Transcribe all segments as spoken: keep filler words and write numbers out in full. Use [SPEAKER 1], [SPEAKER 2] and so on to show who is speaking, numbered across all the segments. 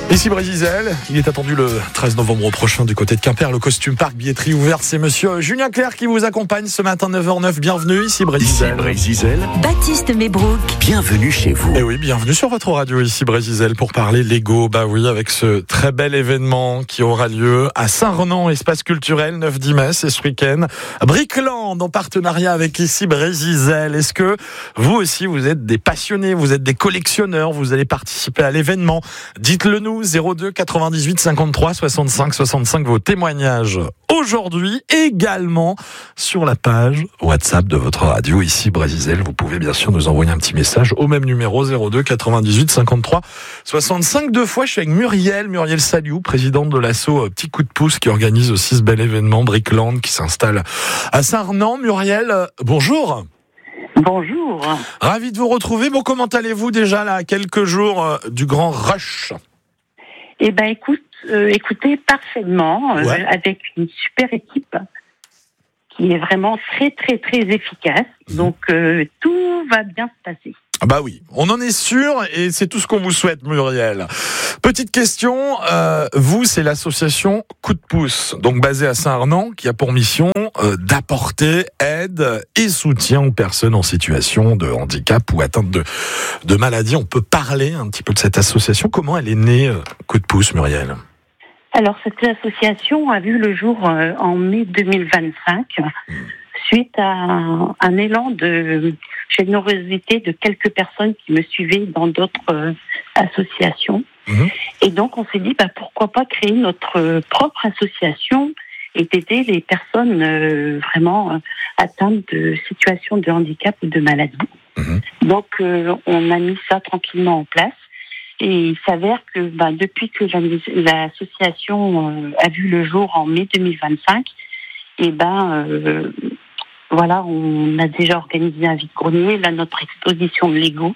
[SPEAKER 1] Ici Brésil, il est attendu le treize novembre prochain du côté de Quimper, le Costume Park, billetterie ouverte. C'est monsieur Julien Clerc qui vous accompagne ce matin neuf heures neuf. Bienvenue ici Brésil.
[SPEAKER 2] Ici Brésil.
[SPEAKER 3] Baptiste Mébrouk.
[SPEAKER 2] Bienvenue chez vous.
[SPEAKER 1] Et oui, bienvenue sur votre radio ici Brésil pour parler Lego. Bah oui, avec ce très bel événement qui aura lieu à Saint-Renan, espace culturel, neuf dix mai, c'est ce week-end. Brickland en partenariat avec ici Brésil. Est-ce que vous aussi vous êtes des passionnés, vous êtes des collectionneurs, vous allez participer à l'événement? Dites-le nous. zéro deux quatre-vingt-dix-huit cinquante-trois soixante-cinq soixante-cinq vos témoignages aujourd'hui, également sur la page WhatsApp de votre radio ici Brésil. Vous pouvez bien sûr nous envoyer un petit message au même numéro zéro deux quatre-vingt-dix-huit cinquante-trois soixante-cinq. Deux fois je suis avec Muriel Muriel Saliou, présidente de l'asso Petit Coup de Pouce, qui organise aussi ce bel événement Brickland qui s'installe à Saint-Renan. Muriel, bonjour.
[SPEAKER 4] Bonjour.
[SPEAKER 1] Ravi de vous retrouver. Bon, comment allez-vous déjà là, à quelques jours du grand rush?
[SPEAKER 4] Eh ben, écoute, euh, écoutez, parfaitement, euh,
[SPEAKER 1] ouais.
[SPEAKER 4] avec une super équipe qui est vraiment très, très, très efficace. Mmh. Donc, euh, tout va bien se passer.
[SPEAKER 1] Ah bah oui, on en est sûr et c'est tout ce qu'on vous souhaite, Muriel. Petite question, euh, vous, c'est l'association Coup de Pouce, donc basée à Saint-Renan, qui a pour mission euh, d'apporter aide et soutien aux personnes en situation de handicap ou atteinte de, de maladie. On peut parler un petit peu de cette association. Comment elle est née, euh, Coup de Pouce, Muriel?
[SPEAKER 4] Alors, cette association a vu le jour euh, en mai deux mille vingt-cinq, mmh. suite à un, un élan de générosité de quelques personnes qui me suivaient dans d'autres euh, associations. Mmh. Et donc, on s'est dit, bah, pourquoi pas créer notre euh, propre association et d'aider les personnes euh, vraiment euh, atteintes de situations de handicap ou de maladie. Mmh. Donc, euh, on a mis ça tranquillement en place. Et il s'avère que bah, depuis que l'association euh, a vu le jour en mai deux mille vingt-cinq, et ben euh, voilà, on a déjà organisé un vide-grenier, là notre exposition de Lego.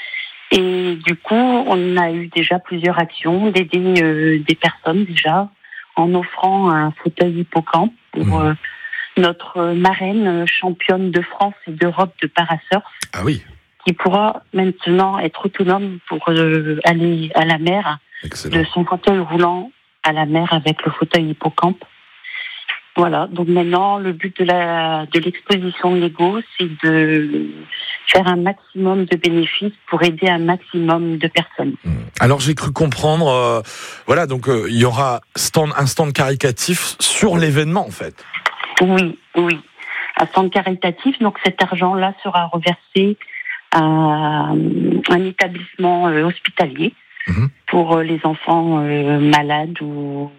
[SPEAKER 4] Et du coup, on a eu déjà plusieurs actions d'aider euh, des personnes déjà en offrant un fauteuil hippocampe pour mmh. euh, notre marraine championne de France et d'Europe de parasurf.
[SPEAKER 1] Ah oui.
[SPEAKER 4] Qui pourra maintenant être autonome pour euh, aller à la mer. Excellent. De son fauteuil roulant à la mer avec le fauteuil hippocampe. Voilà, donc maintenant, le but de la de l'exposition Lego, c'est de faire un maximum de bénéfices pour aider un maximum de personnes.
[SPEAKER 1] Alors, j'ai cru comprendre, euh, voilà, donc euh, il y aura stand, un stand caritatif sur l'événement, en fait.
[SPEAKER 4] Oui, oui, un stand caritatif, donc cet argent-là sera reversé à un établissement euh, hospitalier mmh. pour euh, les enfants euh, malades ou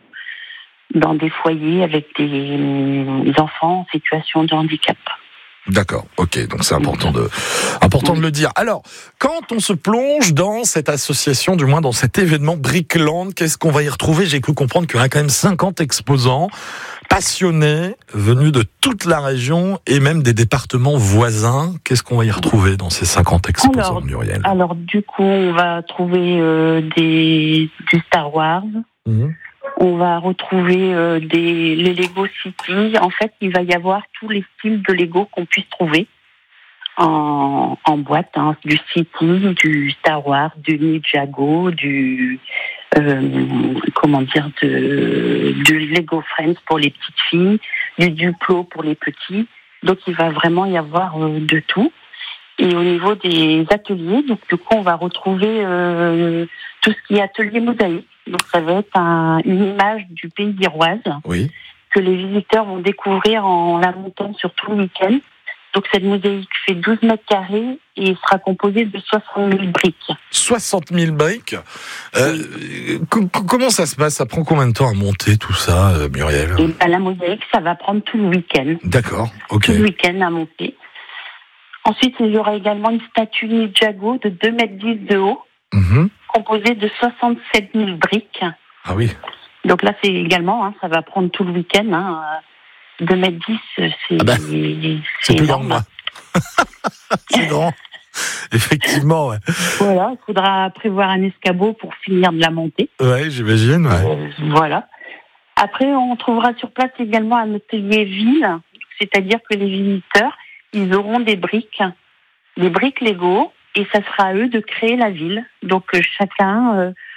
[SPEAKER 4] dans des foyers avec des, des enfants en situation de handicap.
[SPEAKER 1] D'accord, ok, donc c'est important de important oui. de le dire. Alors, quand on se plonge dans cette association, du moins dans cet événement Brickland, qu'est-ce qu'on va y retrouver? J'ai cru comprendre qu'il y aurait quand même cinquante exposants passionnés, venus de toute la région et même des départements voisins. Qu'est-ce qu'on va y retrouver dans ces cinquante exposants,
[SPEAKER 4] alors,
[SPEAKER 1] Muriel?
[SPEAKER 4] Alors, du coup, on va trouver euh, des, du Star Wars. Mmh. On va retrouver euh, des, les Lego City. En fait, il va y avoir tous les styles de Lego qu'on puisse trouver en, en boîte. Hein. Du City, du Star Wars, du Ninjago, du... Euh, comment dire, de, de Lego Friends pour les petites filles, du Duplo pour les petits. Donc, il va vraiment y avoir euh, de tout. Et au niveau des ateliers, donc du coup, on va retrouver euh, tout ce qui est atelier mosaïque. Donc, ça va être un, une image du pays d'Iroise oui. que les visiteurs vont découvrir en la montant sur tout le week-end. Donc, cette mosaïque fait douze mètres carrés et sera composée de soixante mille briques.
[SPEAKER 1] soixante mille briques euh, oui. c- Comment ça se passe? Ça prend combien de temps à monter tout ça, euh, Muriel?
[SPEAKER 4] Et ben, la mosaïque, ça va prendre tout le week-end.
[SPEAKER 1] D'accord, ok.
[SPEAKER 4] Tout le week-end à monter. Ensuite, il y aura également une statue Ninjago de deux mètres dix de haut, mmh. composée de soixante-sept mille briques.
[SPEAKER 1] Ah oui.
[SPEAKER 4] Donc là, c'est également, hein, ça va prendre tout le week-end. Hein. deux mètres dix, c'est,
[SPEAKER 1] ah ben,
[SPEAKER 4] c'est,
[SPEAKER 1] c'est plus grand que moi. C'est grand. Effectivement, ouais.
[SPEAKER 4] Voilà, il faudra prévoir un escabeau pour finir de la montée.
[SPEAKER 1] Ouais, j'imagine, ouais.
[SPEAKER 4] Euh, voilà. Après, on trouvera sur place également un atelier ville, c'est-à-dire que les visiteurs, ils auront des briques, des briques Lego, et ça sera à eux de créer la ville. Donc, euh, chacun euh,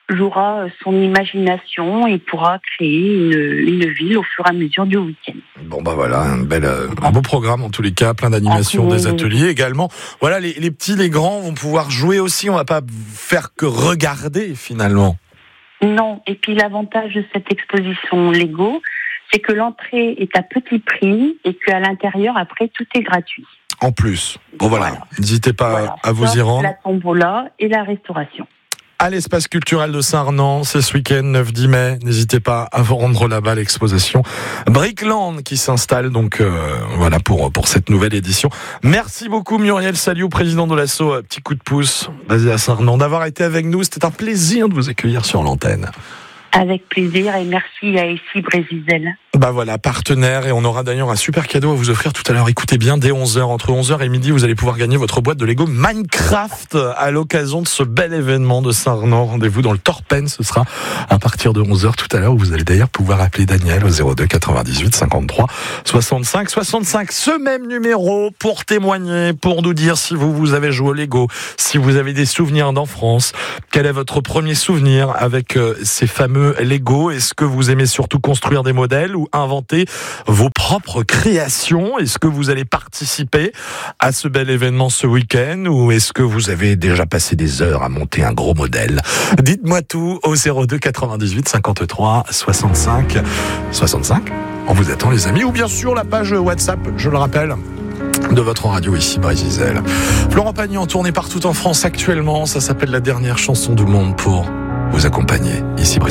[SPEAKER 4] jouera son imagination et pourra créer une, une ville au fur et à mesure du week-end.
[SPEAKER 1] Bon bah voilà, un bel, euh, un beau programme en tous les cas, plein d'animations, ah, oui, des ateliers également. Voilà, les, les petits, les grands vont pouvoir jouer aussi. On va pas faire que regarder finalement.
[SPEAKER 4] Non, et puis l'avantage de cette exposition Lego, c'est que l'entrée est à petit prix et qu'à l'intérieur, après, tout est gratuit.
[SPEAKER 1] En plus. Bon voilà, voilà. N'hésitez pas voilà. à vous y rendre.
[SPEAKER 4] La tombola et la restauration.
[SPEAKER 1] À l'espace culturel de Saint-Renan, c'est ce week-end neuf dix mai. N'hésitez pas à vous rendre là-bas, l'exposition Brickland qui s'installe donc euh, voilà pour pour cette nouvelle édition. Merci beaucoup Muriel Saliou, président de l'asso Petit Coup de Pouce basé à Saint-Renan, d'avoir été avec nous. C'était un plaisir de vous accueillir sur l'antenne.
[SPEAKER 4] Avec plaisir et merci à Ici Brésil.
[SPEAKER 1] Bah voilà, partenaire, et on aura d'ailleurs un super cadeau à vous offrir tout à l'heure. Écoutez bien, dès onze heures, entre onze heures et midi, vous allez pouvoir gagner votre boîte de Lego Minecraft à l'occasion de ce bel événement de Saint-Renan. Rendez-vous dans le Torpen, ce sera à partir de onze heures tout à l'heure, où vous allez d'ailleurs pouvoir appeler Daniel au zéro deux quatre-vingt-dix-huit cinquante-trois soixante-cinq soixante-cinq. Ce même numéro pour témoigner, pour nous dire si vous, vous avez joué au Lego, si vous avez des souvenirs d'enfance, quel est votre premier souvenir avec euh, ces fameux Lego. Est-ce que vous aimez surtout construire des modèles ou inventer vos propres créations? Est-ce que vous allez participer à ce bel événement ce week-end ou est-ce que vous avez déjà passé des heures à monter un gros modèle? Dites-moi tout au zéro deux quatre-vingt-dix-huit cinquante-trois soixante-cinq soixante-cinq. On vous attend les amis, ou bien sûr la page WhatsApp, je le rappelle, de votre radio Ici Brésil. Florent Pagny en tournée partout en France actuellement, ça s'appelle La Dernière Chanson du Monde pour vous accompagner Ici Brésil.